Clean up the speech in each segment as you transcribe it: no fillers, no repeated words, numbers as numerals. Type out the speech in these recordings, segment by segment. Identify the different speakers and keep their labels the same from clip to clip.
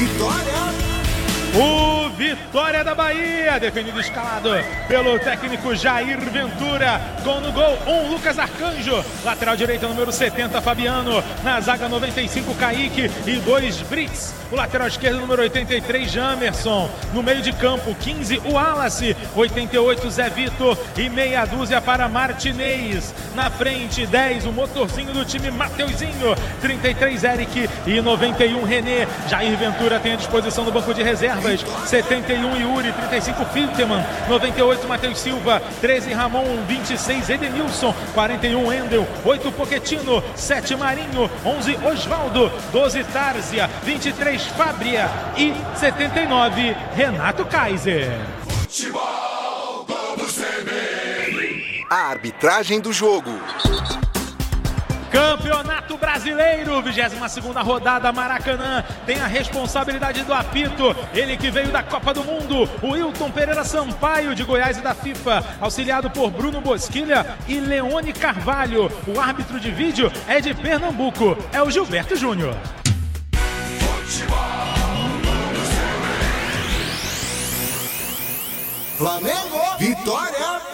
Speaker 1: Vitória!
Speaker 2: O Vitória da Bahia, definido escalado pelo técnico Jair Ventura, com no gol Lucas Arcanjo, lateral direito número 70 Fabiano, na zaga 95 Kaique e 2 Brits, o lateral esquerdo número 83 Jamerson, no meio de campo 15 o Wallace, 88 Zé Vitor e meia dúzia para Martinez, na frente 10 o motorzinho do time Mateuzinho, 33 Eric e 91 René. Jair Ventura tem à disposição do banco de reserva 71 Yuri, 35 Filteman, 98 Matheus Silva, 13 Ramon, 26 Edenilson, 41 Endel, 8 Pochettino, 7 Marinho, 11 Osvaldo, 12 Tárzia, 23 Fábria e 79 Renato Kaiser.
Speaker 1: Futebol Globo CBN. A arbitragem do jogo.
Speaker 2: Campeonato Brasileiro, 22ª rodada, Maracanã, tem a responsabilidade do apito, ele que veio da Copa do Mundo, o Wilton Pereira Sampaio, de Goiás e da FIFA, auxiliado por Bruno Bosquilha e Leone Carvalho. O árbitro de vídeo é de Pernambuco, é o Gilberto Júnior.
Speaker 1: Flamengo, Vitória!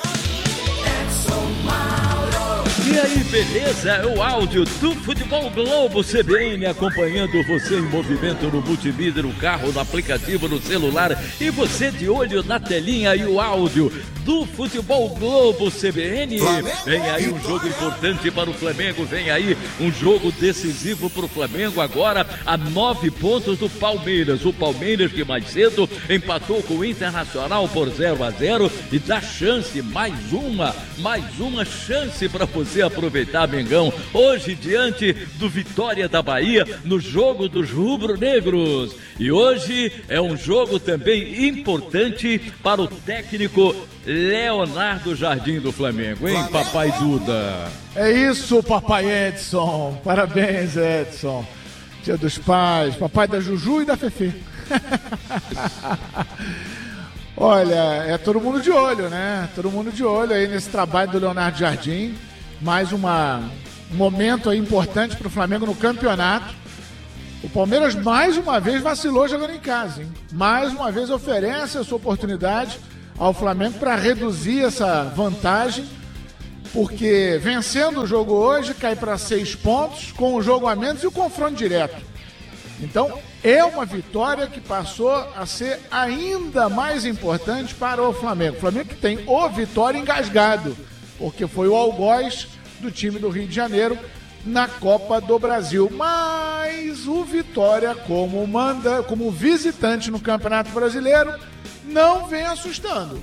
Speaker 3: E aí, beleza? É o áudio do Futebol Globo CBN, acompanhando você em movimento no multimídia, no carro, no aplicativo, no celular, e você de olho na telinha e o áudio do Futebol Globo CBN. Vem aí um jogo importante para o Flamengo, vem aí um jogo decisivo para o Flamengo, agora a 9 pontos do Palmeiras. O Palmeiras que mais cedo empatou com o Internacional por 0-0 e dá chance, mais uma chance para você aproveitar, Mengão, hoje diante do Vitória da Bahia, no jogo dos rubro-negros. E hoje é um jogo também importante para o técnico Leonardo Jardim do Flamengo, hein, papai Duda?
Speaker 4: É isso, papai Edson. Parabéns, Edson. Dia dos Pais, papai da Juju e da Fefê. Olha, é todo mundo de olho, né? Todo mundo de olho aí nesse trabalho do Leonardo Jardim. Mais um momento aí importante para o Flamengo no campeonato. O Palmeiras mais uma vez vacilou jogando em casa, hein? Mais uma vez oferece essa oportunidade ao Flamengo para reduzir essa vantagem, porque vencendo o jogo hoje cai para 6 pontos, com o jogo a menos e o confronto direto. Então é uma vitória que passou a ser ainda mais importante para o Flamengo. O Flamengo que tem o Vitória engasgado, porque foi o algoz do time do Rio de Janeiro na Copa do Brasil. Mas o Vitória, como visitante no Campeonato Brasileiro, não vem assustando.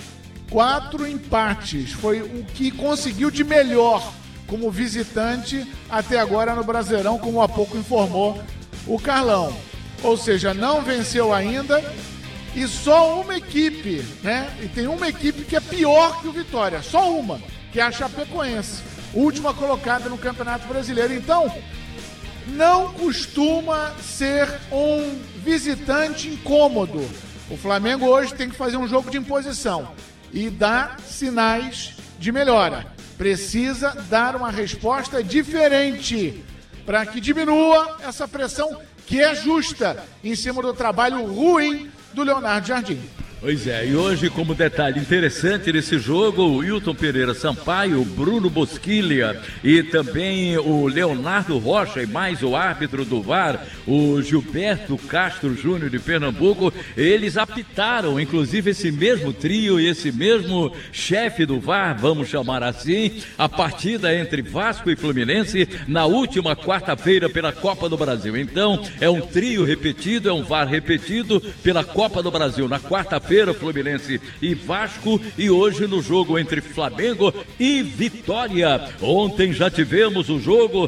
Speaker 4: 4 empates, foi o que conseguiu de melhor como visitante até agora no Brasileirão, como há pouco informou o Carlão. Ou seja, não venceu ainda. E só uma equipe, né? E tem uma equipe que é pior que o Vitória. Só uma, que é a Chapecoense. Última colocada no Campeonato Brasileiro. Então, não costuma ser um visitante incômodo. O Flamengo hoje tem que fazer um jogo de imposição e dar sinais de melhora. Precisa dar uma resposta diferente para que diminua essa pressão que é justa em cima do trabalho ruim do Leonardo Jardim.
Speaker 3: Pois é, e hoje, como detalhe interessante nesse jogo, o Wilton Pereira Sampaio, o Bruno Bosquilha e também o Leonardo Rocha e mais o árbitro do VAR, o Gilberto Castro Júnior de Pernambuco, eles apitaram, inclusive esse mesmo trio e esse mesmo chefe do VAR, vamos chamar assim, a partida entre Vasco e Fluminense na última quarta-feira pela Copa do Brasil. Então, é um trio repetido, é um VAR repetido pela Copa do Brasil na quarta-feira, Fluminense e Vasco, e hoje no jogo entre Flamengo e Vitória. Ontem já tivemos o jogo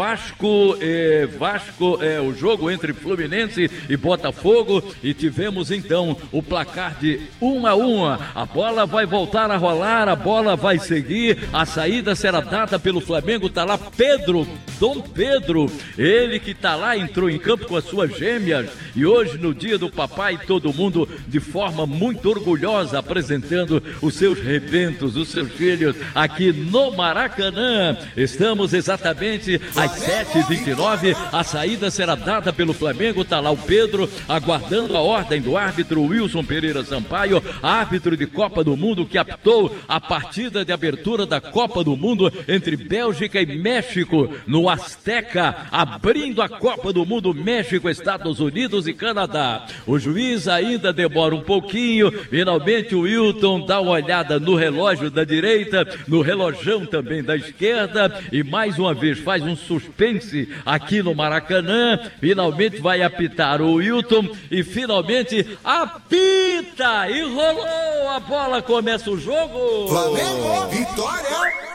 Speaker 3: o jogo entre Fluminense e Botafogo, e tivemos então o placar de 1-1. A bola vai voltar a rolar, a bola vai seguir, a saída será dada pelo Flamengo. Tá lá Dom Pedro, ele que tá lá, entrou em campo com as suas gêmeas, e hoje no dia do papai todo mundo de forma muito orgulhosa, apresentando os seus rebentos, os seus filhos, aqui no Maracanã. Estamos exatamente às 7h29, a saída será dada pelo Flamengo, tá lá o Pedro, aguardando a ordem do árbitro Wilson Pereira Sampaio, árbitro de Copa do Mundo, que apitou a partida de abertura da Copa do Mundo entre Bélgica e México, no Azteca, abrindo a Copa do Mundo, México, Estados Unidos e Canadá. O juiz ainda demora um pouquinho, finalmente o Wilton dá uma olhada no relógio da direita, no relojão também da esquerda, e mais uma vez faz um suspense aqui no Maracanã, finalmente vai apitar o Wilton, e finalmente apita, e rolou a bola, começa o jogo.
Speaker 1: Flamengo, vitória!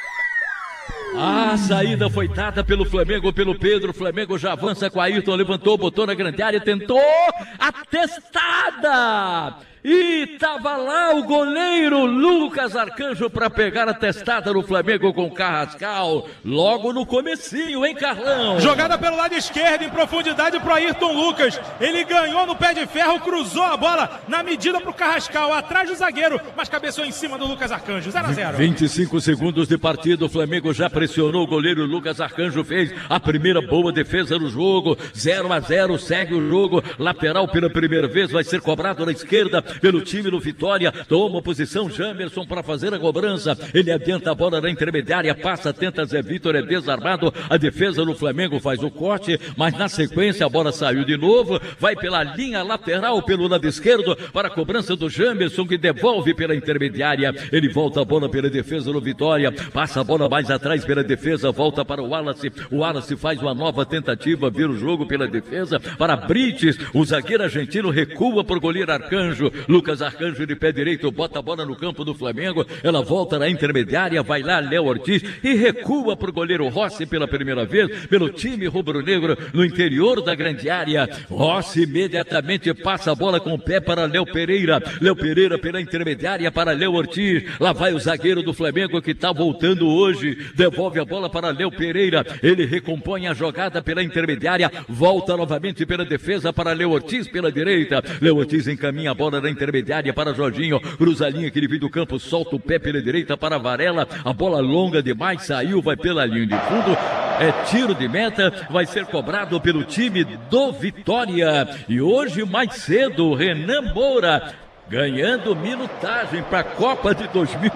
Speaker 3: A saída foi dada pelo Flamengo, pelo Pedro. O Flamengo já avança com a Ayrton, levantou, botou na grande área, tentou a testada. E tava lá o goleiro Lucas Arcanjo para pegar a testada no Flamengo com Carrascal, logo no comecinho, hein, Carlão?
Speaker 2: Jogada pelo lado esquerdo, em profundidade pro Ayrton Lucas. Ele ganhou no pé de ferro, cruzou a bola na medida pro Carrascal, atrás do zagueiro, mas cabeçou em cima do Lucas Arcanjo, 0-0.
Speaker 3: 25 segundos de partida, o Flamengo já pressionou, o goleiro Lucas Arcanjo fez a primeira boa defesa no jogo, 0-0, segue o jogo, lateral pela primeira vez, vai ser cobrado na esquerda pelo time do Vitória, toma posição Jamerson para fazer a cobrança, ele adianta a bola na intermediária, passa, tenta Zé Vitor, é desarmado, a defesa do Flamengo faz o corte, mas na sequência a bola saiu de novo, vai pela linha lateral, pelo lado esquerdo, para a cobrança do Jamerson, que devolve pela intermediária, ele volta a bola pela defesa do Vitória, passa a bola mais atrás pela defesa, volta para o Wallace faz uma nova tentativa, vira o jogo pela defesa, para Brites, o zagueiro argentino recua para o goleiro Arcanjo, Lucas Arcanjo de pé direito, bota a bola no campo do Flamengo, ela volta na intermediária, vai lá Léo Ortiz e recua para o goleiro Rossi pela primeira vez, pelo time rubro-negro no interior da grande área. Rossi imediatamente passa a bola com o pé para Léo Pereira pela intermediária para Léo Ortiz, lá vai o zagueiro do Flamengo que está voltando hoje, devolve a bola para Léo Pereira, ele recompõe a jogada pela intermediária, volta novamente pela defesa para Léo Ortiz pela direita, Léo Ortiz encaminha a bola na intermediária para Jorginho, cruza a linha que ele viu do campo, solta o pé pela direita para Varela, a bola longa demais, saiu, vai pela linha de fundo, é tiro de meta, vai ser cobrado pelo time do Vitória. E hoje mais cedo, Renan Moura ganhando minutagem para a Copa de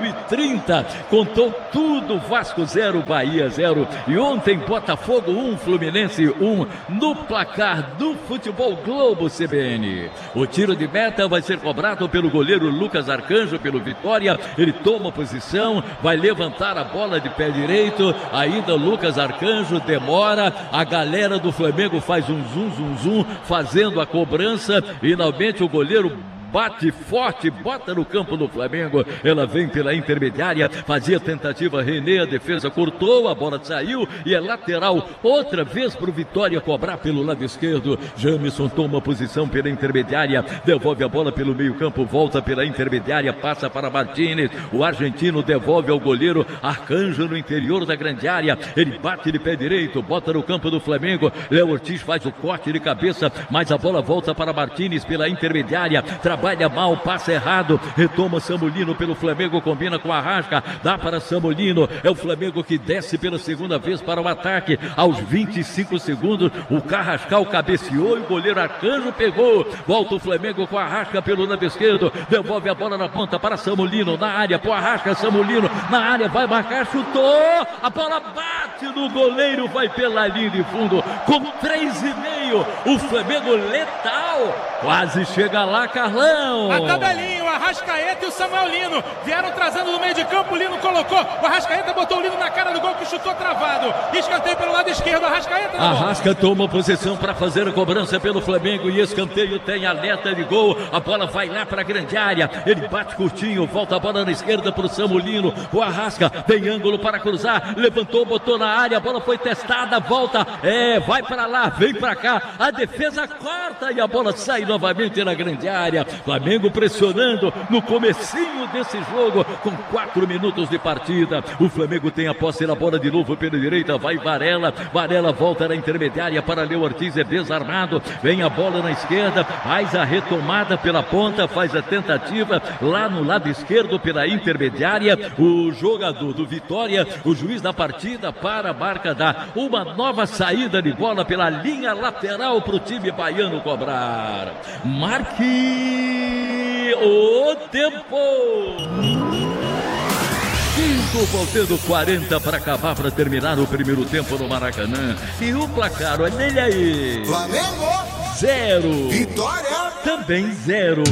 Speaker 3: 2030, contou tudo, Vasco 0, Bahia 0, e ontem Botafogo 1, Fluminense 1, no placar do Futebol Globo CBN. O tiro de meta vai ser cobrado pelo goleiro Lucas Arcanjo, pelo Vitória, ele toma posição, vai levantar a bola de pé direito, ainda Lucas Arcanjo demora, a galera do Flamengo faz um zum, fazendo a cobrança, finalmente o goleiro bate forte, bota no campo do Flamengo, ela vem pela intermediária, fazia tentativa René, a defesa cortou, a bola saiu e é lateral, outra vez pro Vitória cobrar pelo lado esquerdo, Jamerson toma posição pela intermediária, devolve a bola pelo meio campo, volta pela intermediária, passa para Martínez, o argentino devolve ao goleiro Arcanjo no interior da grande área, ele bate de pé direito, bota no campo do Flamengo, Léo Ortiz faz o corte de cabeça, mas a bola volta para Martínez pela intermediária, trabalha mal, passa errado, retoma Samulino pelo Flamengo, combina com Arrasca, dá para Samulino, é o Flamengo que desce pela segunda vez para o ataque, aos 25 segundos, o Carrascal cabeceou e o goleiro Arcanjo pegou, volta o Flamengo com Arrasca pelo lado esquerdo, devolve a bola na ponta para Samulino, na área, pro Arrasca, Samulino, na área, vai marcar, chutou, a bola bate no goleiro, vai pela linha de fundo, com 3,5, o Flamengo letal, quase chega lá, Carlão.
Speaker 2: A tabelinha, o Arrascaeta e o Samuel Lino vieram trazendo no meio de campo, o Lino colocou, o Arrascaeta botou o Lino na cara do gol que chutou travado, escanteio pelo lado esquerdo, Arrascaeta na
Speaker 3: Arrasca toma posição para fazer a cobrança pelo Flamengo e escanteio tem alerta de gol, a bola vai lá para a grande área, ele bate curtinho, volta a bola na esquerda para o Samulino, o Arrasca tem ângulo para cruzar, levantou, botou na área, a bola foi testada, volta, vai para lá, vem para cá, a defesa corta e a bola sai novamente na grande área. Flamengo pressionando no comecinho desse jogo, com 4 minutos de partida. O Flamengo tem a posse na bola de novo pela direita, vai Varela, Varela volta na intermediária para Léo Ortiz, é desarmado, vem a bola na esquerda, faz a retomada pela ponta, faz a tentativa lá no lado esquerdo pela intermediária. O jogador do Vitória, o juiz da partida, para a marca, dá uma nova saída de bola pela linha lateral para o time baiano cobrar. Marque o tempo. Faltando 40 para acabar, para terminar o primeiro tempo no Maracanã. E o placar, olha ele aí.
Speaker 1: Flamengo
Speaker 3: 0.
Speaker 1: Vitória
Speaker 3: também 0.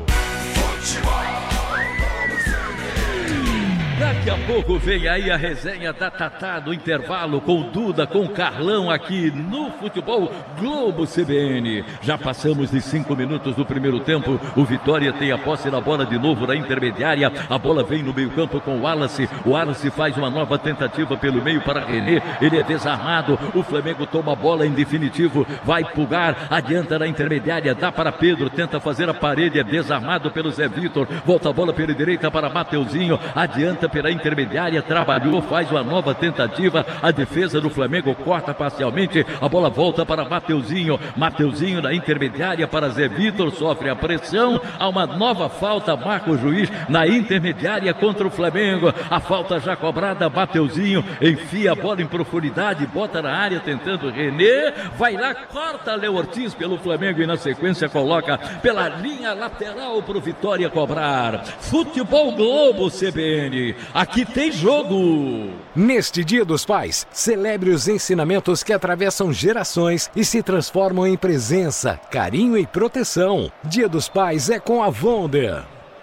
Speaker 3: Daqui a pouco vem aí a resenha da Tatá do intervalo com o Duda, com o Carlão aqui no Futebol Globo CBN. Já passamos de 5 minutos do primeiro tempo. O Vitória tem a posse na bola de novo na intermediária. A bola vem no meio campo com o Wallace. O Wallace faz uma nova tentativa pelo meio para René. Ele é desarmado. O Flamengo toma a bola em definitivo. Vai Pulgar, adianta na intermediária, dá para Pedro, tenta fazer a parede, é desarmado pelo Zé Vitor. Volta a bola pela direita para Mateuzinho. Adianta pela intermediária, trabalhou, faz uma nova tentativa, a defesa do Flamengo corta parcialmente, a bola volta para Mateuzinho, Mateuzinho na intermediária para Zé Vitor, sofre a pressão, há uma nova falta, marca o juiz na intermediária contra o Flamengo, a falta já cobrada, Mateuzinho enfia a bola em profundidade, bota na área tentando René, vai lá, corta Léo Ortiz pelo Flamengo e na sequência coloca pela linha lateral para o Vitória cobrar. Futebol Globo CBN. Aqui tem jogo!
Speaker 5: Neste Dia dos Pais, celebre os ensinamentos que atravessam gerações e se transformam em presença, carinho e proteção. Dia dos Pais é com a Wonder.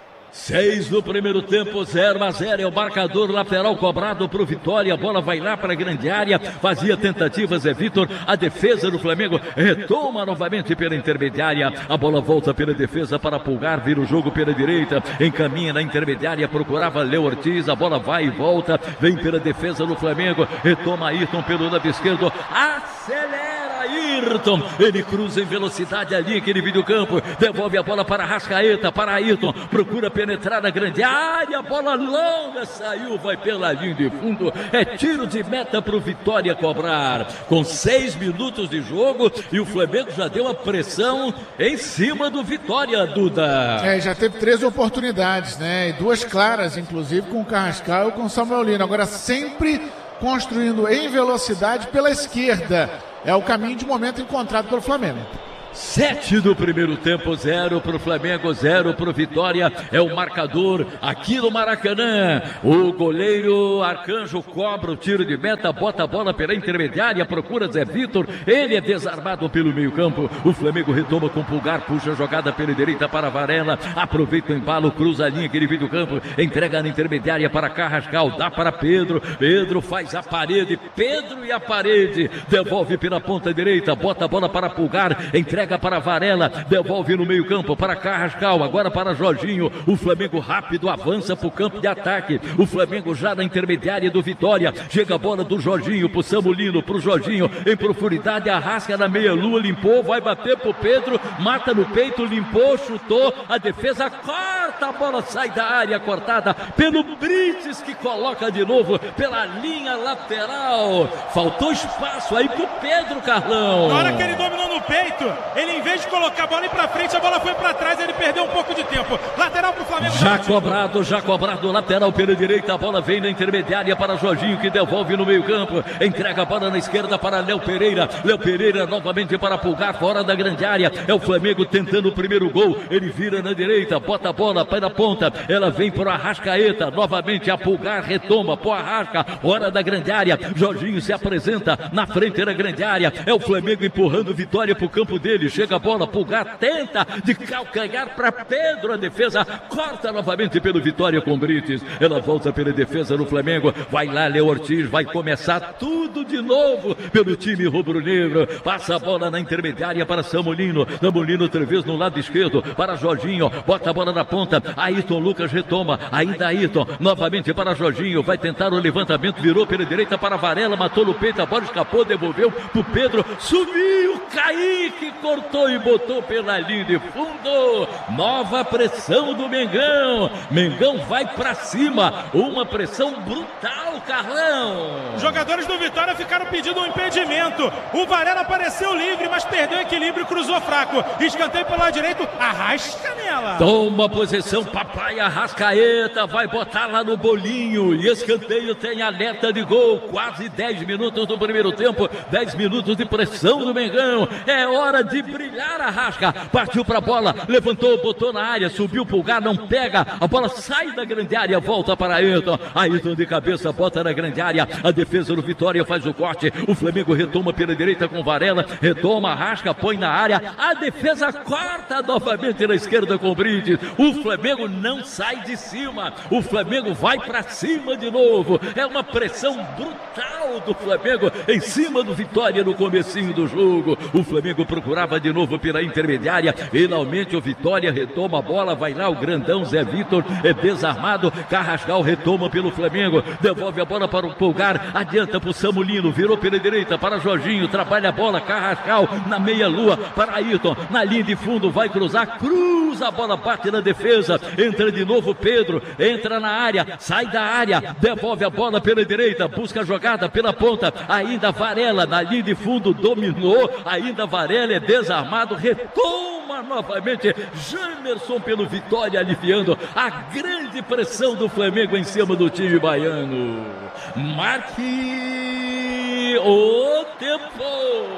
Speaker 3: 6 no primeiro tempo, 0-0 é o marcador, lateral cobrado para o Vitória, a bola vai lá para a grande área, fazia tentativas, Zé Vitor, a defesa do Flamengo retoma novamente pela intermediária, a bola volta pela defesa para Pulgar, vira o jogo pela direita, encaminha na intermediária, procurava Léo Ortiz, a bola vai e volta, vem pela defesa do Flamengo, retoma Ayrton pelo lado esquerdo, acelera Ayrton, ele cruza em velocidade ali, aquele videocampo, devolve a bola para Arrascaeta, para Ayrton, procura penetrar na grande área, bola longa, saiu, vai pela linha de fundo, é tiro de meta para o Vitória cobrar, com 6 minutos de jogo, e o Flamengo já deu a pressão em cima do Vitória, Duda.
Speaker 4: Já teve 13 oportunidades, né, e 2 claras, inclusive, com o Carrascal e com o Samuel Lino, agora sempre construindo em velocidade pela esquerda, é o caminho de momento encontrado pelo Flamengo.
Speaker 3: 7 do primeiro tempo, 0 para o Flamengo, 0 para o Vitória, é o marcador aqui no Maracanã. O goleiro Arcanjo cobra o tiro de meta, bota a bola pela intermediária, procura Zé Vitor, ele é desarmado pelo meio campo, o Flamengo retoma com Pulgar, puxa a jogada pela direita para Varela, aproveita o embalo, cruza a linha, aquele vídeo campo, entrega na intermediária para Carrascal, dá para Pedro, Pedro faz a parede, Pedro e a parede, devolve pela ponta direita, bota a bola para Pulgar, entrega para Varela, devolve no meio campo para Carrascal, agora para Jorginho, o Flamengo rápido avança para o campo de ataque, o Flamengo já na intermediária do Vitória, chega a bola do Jorginho para o Samulino, para o Jorginho, em profundidade, arrasca na meia lua, limpou, vai bater para o Pedro, mata no peito, limpou, chutou, a defesa corta, a bola sai da área, cortada pelo Brites, que coloca de novo pela linha lateral, faltou espaço aí para o Pedro, Carlão.
Speaker 2: Na hora que ele dominou no peito, ele em vez de colocar a bola ir pra frente, a bola foi pra trás, ele perdeu um pouco de tempo. Lateral pro Flamengo.
Speaker 3: Já cobrado, lateral pela direita, a bola vem na intermediária para Jorginho, que devolve no meio campo, entrega a bola na esquerda para Léo Pereira novamente para Pulgar, fora da grande área, é o Flamengo tentando o primeiro gol, ele vira na direita, bota a bola para a ponta, ela vem para o Arrascaeta, novamente a Pulgar retoma, pro Arrasca, hora da grande área, Jorginho se apresenta na frente da grande área, é o Flamengo empurrando Vitória pro campo dele, chega a bola, Pulgar tenta de calcanhar para Pedro, a defesa corta novamente pelo Vitória com Brites, ela volta pela defesa do Flamengo, vai lá Léo Ortiz, vai começar tudo de novo pelo time rubro-negro, passa a bola na intermediária para Samulino, outra vez no lado esquerdo para Jorginho, bota a bola na ponta, Ayrton Lucas retoma, ainda Ayrton, novamente para Jorginho, vai tentar o levantamento, virou pela direita para Varela, matou no peito, a bola escapou, devolveu pro Pedro, subiu, caiu Kaique cortou e botou pela linha de fundo. Nova pressão do Mengão. Mengão vai pra cima. Uma pressão brutal, Carlão.
Speaker 2: Os jogadores do Vitória ficaram pedindo um impedimento. O Varela apareceu livre, mas perdeu o equilíbrio e cruzou fraco. Escanteio pelo lado direito, arrasca nela.
Speaker 3: Toma posição, papai Arrascaeta. Vai botar lá no bolinho. E escanteio tem alerta de gol. Quase 10 minutos do primeiro tempo. 10 minutos de pressão do Mengão. É hora de brilhar, Arrasca. Partiu pra bola, levantou, botou na área, subiu pulgar, não pega. A bola sai da grande área, volta para Ayrton. Ayrton de cabeça, bota na grande área. A defesa do Vitória faz o corte. O Flamengo retoma pela direita com Varela. Retoma, Arrasca, põe na área. A defesa corta novamente na esquerda com o Brites. O Flamengo não sai de cima. O Flamengo vai pra cima de novo. É uma pressão brutal do Flamengo em cima do Vitória no comecinho do jogo. O Flamengo procurava de novo pela intermediária. Finalmente o Vitória retoma a bola. Vai lá o grandão Zé Vitor, é desarmado. Carrascal retoma pelo Flamengo. Devolve a bola para o Pulgar. Adianta para o Samulino. Virou pela direita para Jorginho. Trabalha a bola. Carrascal na meia-lua para Ayrton. Na linha de fundo vai cruzar. Cruza a bola, bate na defesa. Entra de novo Pedro. Entra na área. Sai da área. Devolve a bola pela direita. Busca a jogada pela ponta. Ainda Varela na linha de fundo. Dominou. Ainda Varela é desarmado. Retoma novamente Jamerson pelo Vitória, aliviando a grande pressão do Flamengo em cima do time baiano. Marque o tempo.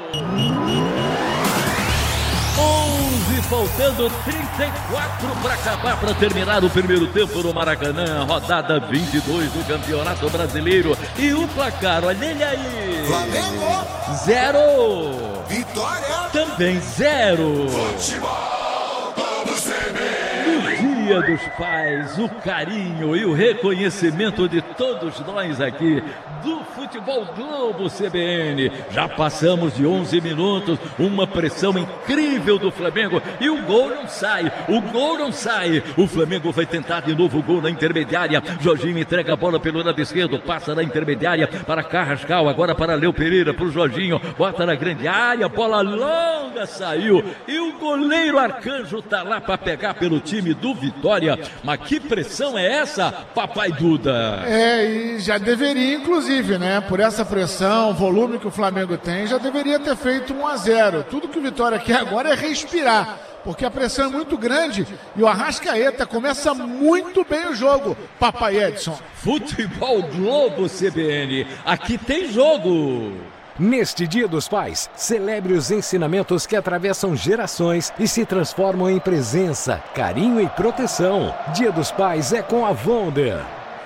Speaker 3: 11 faltando 34 para acabar, para terminar o primeiro tempo no Maracanã, rodada 22 do Campeonato Brasileiro. E o placar, olha ele aí.
Speaker 1: Flamengo
Speaker 3: 0.
Speaker 1: Vitória
Speaker 3: Também 0.
Speaker 1: Futebol Globo CBN.
Speaker 3: No Dia dos Pais, o carinho e o reconhecimento de todos nós aqui do Futebol Globo CBN. Já passamos de 11 minutos, uma pressão incrível do Flamengo e o gol não sai, o Flamengo vai tentar de novo o gol na intermediária. Jorginho entrega a bola pelo lado esquerdo, passa na intermediária para Carrascal, agora para Léo Pereira, para o Jorginho, bota na grande área, bola longa, saiu e o goleiro Arcanjo tá lá para pegar pelo time do Vitória. Mas que pressão é essa, papai Duda?
Speaker 4: E já deveria, inclusive, né? Por essa pressão, o volume que o Flamengo tem, já deveria ter feito 1-0. Tudo que o Vitória quer agora é respirar, porque a pressão é muito grande e o Arrascaeta começa muito bem o jogo, papai Edson.
Speaker 3: Futebol Globo CBN, aqui tem jogo.
Speaker 5: Neste Dia dos Pais, celebre os ensinamentos que atravessam gerações e se transformam em presença, carinho e proteção. Dia dos Pais é com a Wonder.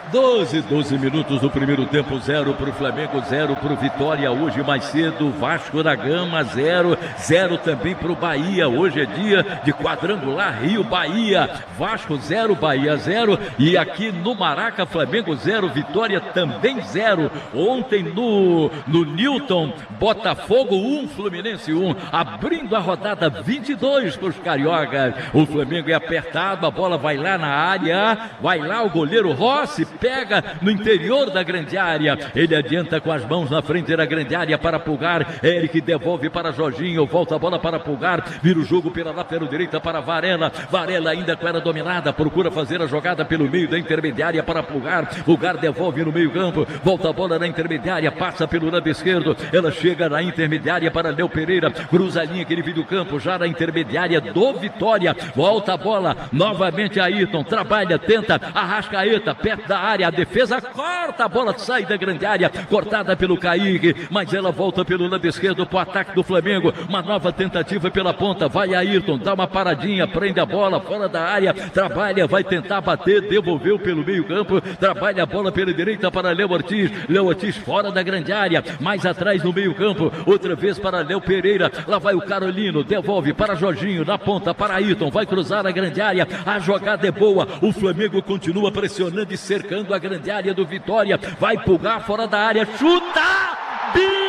Speaker 3: 12 minutos do primeiro tempo, 0 para o Flamengo, 0 para o Vitória. Hoje mais cedo, Vasco da Gama, 0 também para o Bahia. Hoje é dia de quadrangular Rio-Bahia. Vasco 0, Bahia 0. E aqui no Maraca, Flamengo 0, Vitória também 0. Ontem no Newton, Botafogo 1, Fluminense 1. Abrindo a rodada 22 para os cariocas. O Flamengo é apertado, a bola vai lá na área. Vai lá o goleiro Rossi, pega no interior da grande área, ele adianta com as mãos na frente da grande área para Pulgar, Eric devolve para Jorginho, volta a bola para Pulgar, vira o jogo pela lateral direita para Varela ainda com ela dominada, procura fazer a jogada pelo meio da intermediária para Pulgar devolve no meio campo, volta a bola na intermediária, passa pelo lado esquerdo, ela chega na intermediária para Léo Pereira, cruza a linha que ele viu do campo, já na intermediária do Vitória, volta a bola, novamente Ayrton, trabalha, tenta, Arrascaeta, perto da área, a defesa corta, a bola sai da grande área, cortada pelo Kaique, mas ela volta pelo lado esquerdo para o ataque do Flamengo, uma nova tentativa pela ponta, vai Ayrton, dá uma paradinha, prende a bola fora da área, trabalha, vai tentar bater, devolveu pelo meio campo, trabalha a bola pela direita para Léo Ortiz fora da grande área, mais atrás no meio campo, outra vez para Léo Pereira, lá vai o Carolino, devolve para Jorginho, na ponta para Ayrton, vai cruzar a grande área, a jogada é boa, o Flamengo continua pressionando e cercando a grande área do Vitória, vai Pulgar fora da área, chuta!